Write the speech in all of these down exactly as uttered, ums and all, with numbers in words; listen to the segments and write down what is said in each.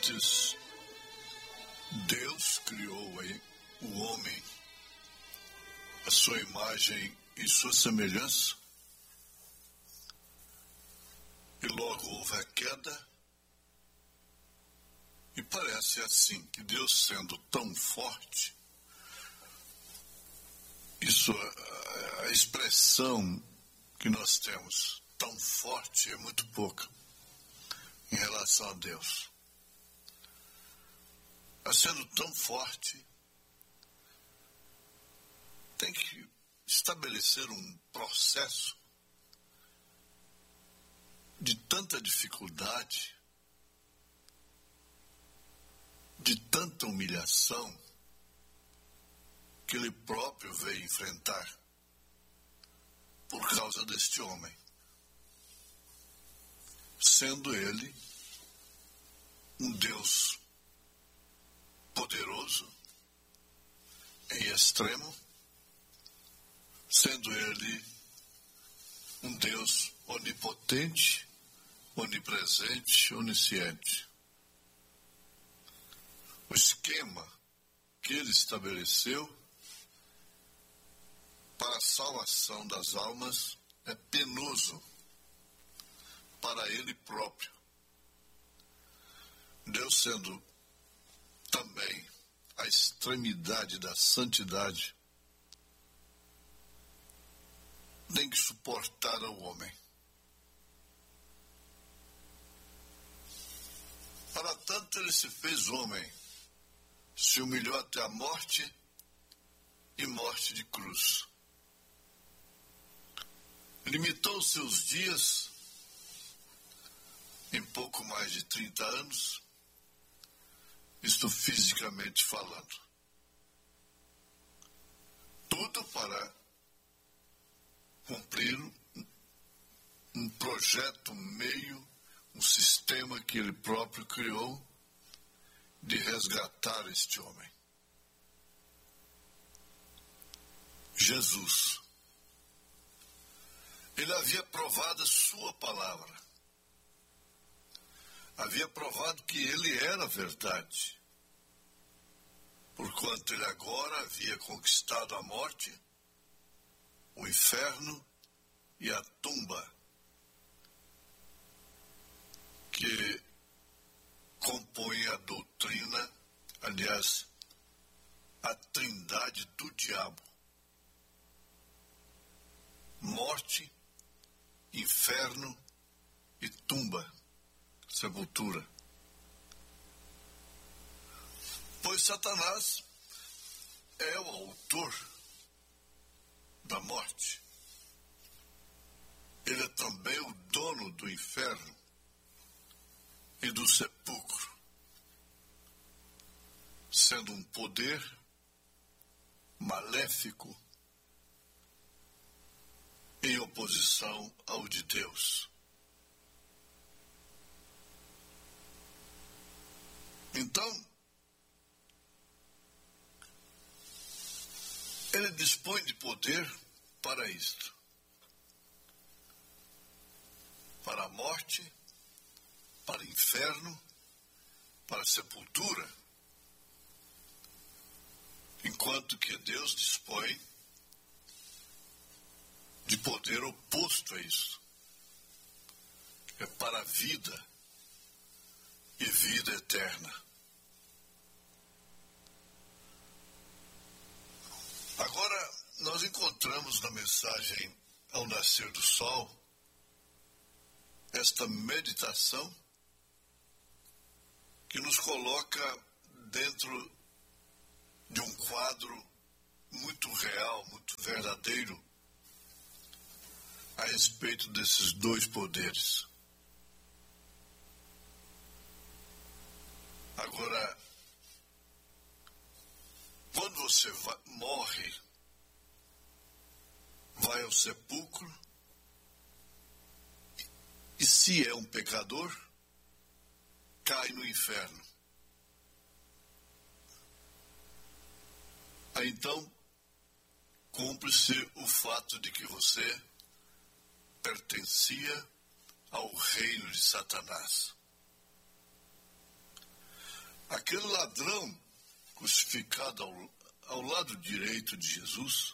Antes, Deus criou o homem, a sua imagem e sua semelhança, e logo houve a queda, e parece assim que Deus, sendo tão forte, isso, a, a expressão que nós temos, tão forte, é muito pouca em relação a Deus. Mas sendo tão forte, tem que estabelecer um processo de tanta dificuldade, de tanta humilhação, que ele próprio veio enfrentar por causa deste homem, sendo ele um Deus poderoso em extremo, sendo ele um Deus onipotente, onipresente, onisciente. O esquema que ele estabeleceu para a salvação das almas é penoso para ele próprio. Deus, sendo também a extremidade da santidade, tem que suportar ao homem. Para tanto, ele se fez homem, se humilhou até a morte e morte de cruz. Limitou os seus dias em pouco mais de trinta anos, isto fisicamente falando. Tudo para cumprir um projeto, um meio, um sistema que ele próprio criou de resgatar este homem. Jesus. Ele havia provado a sua palavra. Havia provado que ele era a verdade. Porquanto ele agora havia conquistado a morte, o inferno e a tumba, que compõem a doutrina, aliás, a trindade do diabo. Morte, inferno e tumba, sepultura. Pois Satanás é o autor da morte. Ele é também o dono do inferno e do sepulcro, sendo um poder maléfico em oposição ao de Deus. Então, ele dispõe de poder para isto, para a morte, para o inferno, para a sepultura, enquanto que Deus dispõe de poder oposto a isso. É para a vida e vida eterna. Agora, nós encontramos na mensagem Ao Nascer do Sol esta meditação que nos coloca dentro de um quadro muito real, muito verdadeiro, a respeito desses dois poderes. Agora, quando você vai, morre, vai ao sepulcro, e se é um pecador, cai no inferno. Aí então, cumpre-se o fato de que você pertencia ao reino de Satanás. aquele ladrão crucificado ao, ao lado direito de Jesus,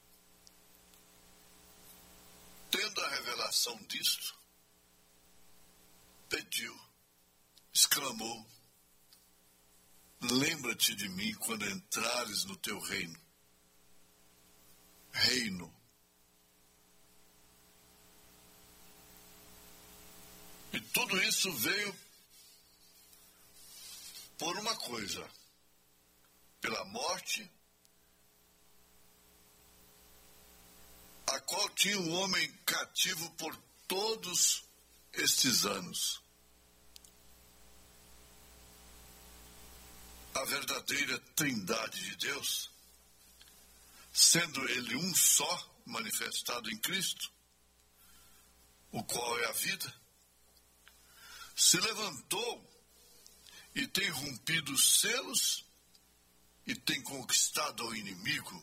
tendo a revelação disto, pediu, exclamou: lembra-te de mim quando entrares no teu reino. Reino. E tudo isso veio por uma coisa: pela morte, a qual tinha o homem cativo por todos estes anos. A verdadeira trindade de Deus, sendo ele um só manifestado em Cristo, o qual é a vida, se levantou e tem rompido os selos e tem conquistado ao inimigo,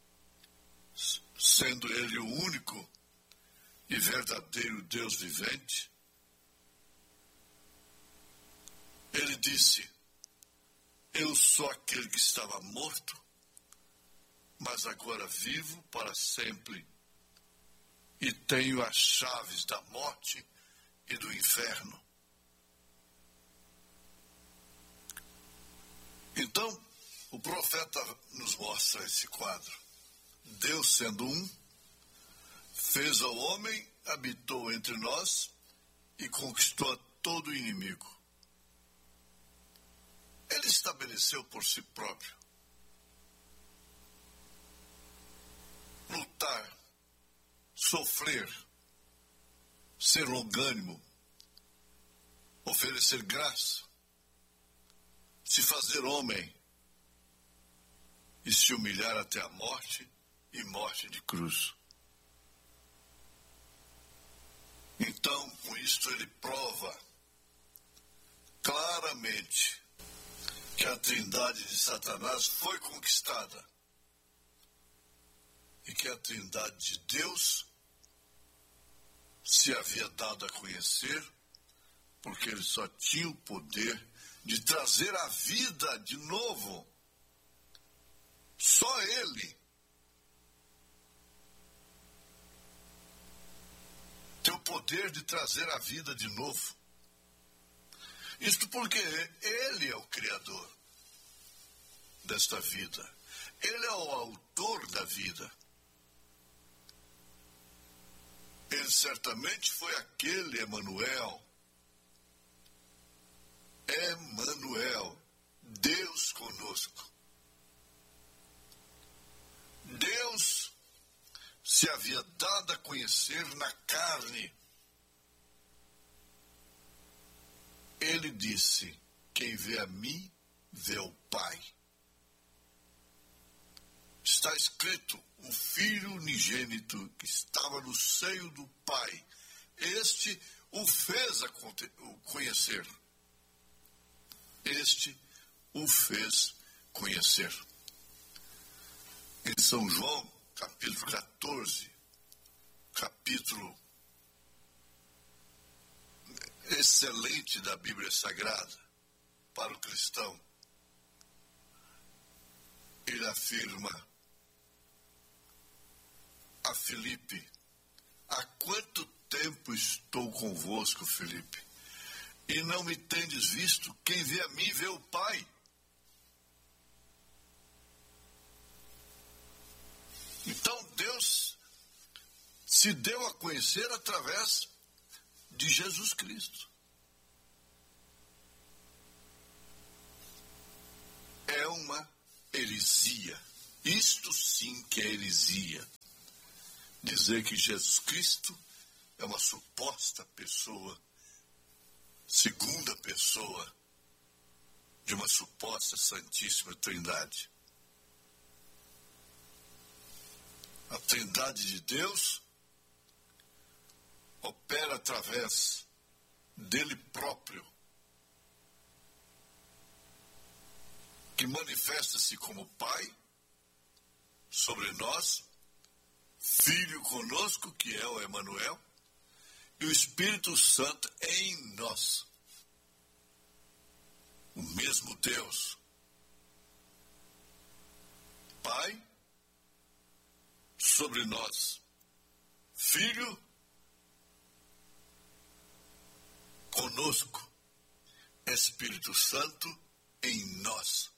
sendo ele o único e verdadeiro Deus vivente. Ele disse: eu sou aquele que estava morto, mas agora vivo para sempre, e tenho as chaves da morte e do inferno. Então, o profeta nos mostra esse quadro. Deus, sendo um, fez ao homem, habitou entre nós e conquistou a todo inimigo. Ele estabeleceu por si próprio lutar, sofrer, ser longânimo, oferecer graça, se fazer homem e se humilhar até a morte e morte de cruz. Então, com isto ele prova claramente que a trindade de Satanás foi conquistada e que a trindade de Deus se havia dado a conhecer, porque ele só tinha o poder de trazer a vida de novo. Só ele tem o poder de trazer a vida de novo. Isto porque ele é o Criador desta vida. Ele é o autor da vida. Ele certamente foi aquele Emanuel. Emanuel, Deus conosco. Deus se havia dado a conhecer na carne. Ele disse: quem vê a mim, vê o Pai. Está escrito: o Filho unigênito que estava no seio do Pai, este o fez a conhecer. Este o fez conhecer. Em São João, capítulo quatorze, capítulo excelente da Bíblia Sagrada para o cristão, ele afirma a Filipe: há quanto tempo estou convosco, Filipe, e não me tendes visto? Quem vê a mim, vê o Pai. Então Deus se deu a conhecer através de Jesus Cristo. É uma heresia. Isto sim que é heresia. Dizer que Jesus Cristo é uma suposta pessoa, segunda pessoa de uma suposta Santíssima Trindade. A Trindade de Deus opera através dele próprio, que manifesta-se como Pai sobre nós, Filho conosco, que é o Emanuel, e o Espírito Santo em nós. o mesmo Deus, Pai, sobre nós, Filho, conosco, Espírito Santo em nós.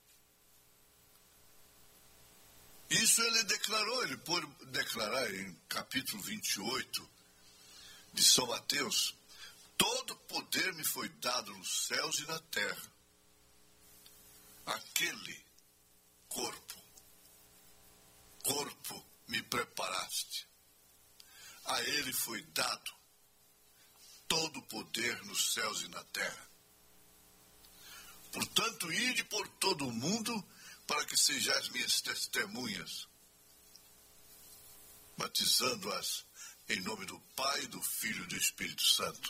Isso ele declarou, ele pôde declarar em capítulo vinte e oito de São Mateus: todo poder me foi dado nos céus e na terra. Aquele corpo, corpo me preparaste. A ele foi dado todo poder nos céus e na terra. Portanto, ide por todo o mundo para que sejais minhas testemunhas, batizando-as em nome do Pai, do Filho e do Espírito Santo.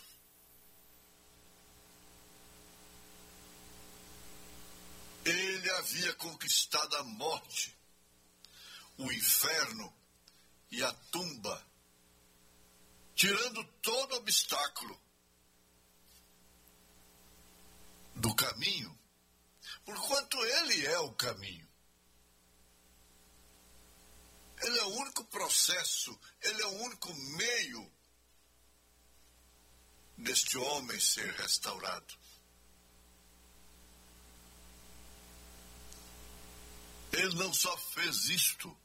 Ele havia conquistado a morte, o inferno e a tumba, tirando todo obstáculo do caminho, porquanto ele é o caminho. Ele é o único processo, ele é o único meio deste homem ser restaurado. Ele não só fez isto,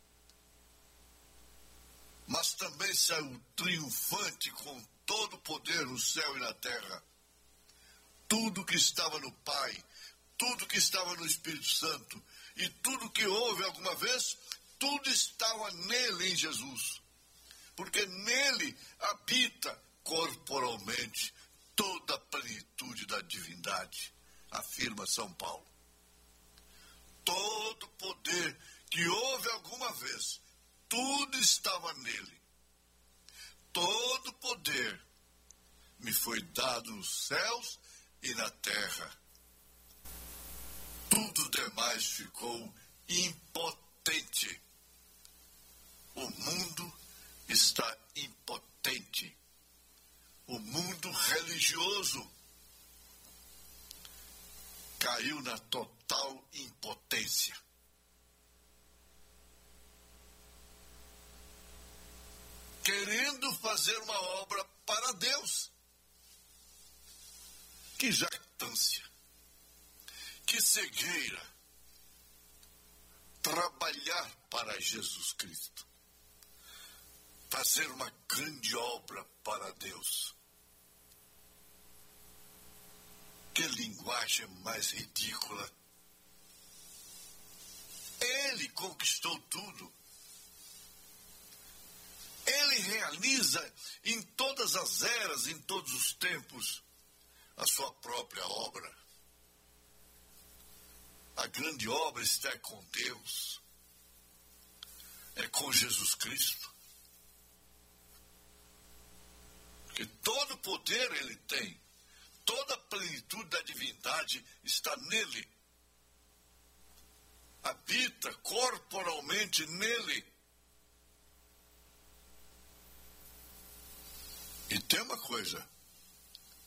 mas também saiu triunfante com todo o poder no céu e na terra. Tudo que estava no Pai, tudo que estava no Espírito Santo e tudo que houve alguma vez, tudo estava nele, em Jesus. Porque nele habita corporalmente toda a plenitude da divindade, afirma São Paulo. Todo poder que houve alguma vez, tudo estava nele. Todo poder me foi dado nos céus e na terra. Tudo demais ficou impotente. O mundo está impotente. O mundo religioso caiu na total impotência. Querendo fazer uma obra para Deus. Que jactância, que cegueira, trabalhar para Jesus Cristo, fazer uma grande obra para Deus. Que linguagem mais ridícula. Ele conquistou tudo. Ele realiza em todas as eras, em todos os tempos, a sua própria obra. A grande obra está com Deus, é com Jesus Cristo. Porque todo poder ele tem, toda a plenitude da divindade está nele. Habita corporalmente nele. E tem uma coisa,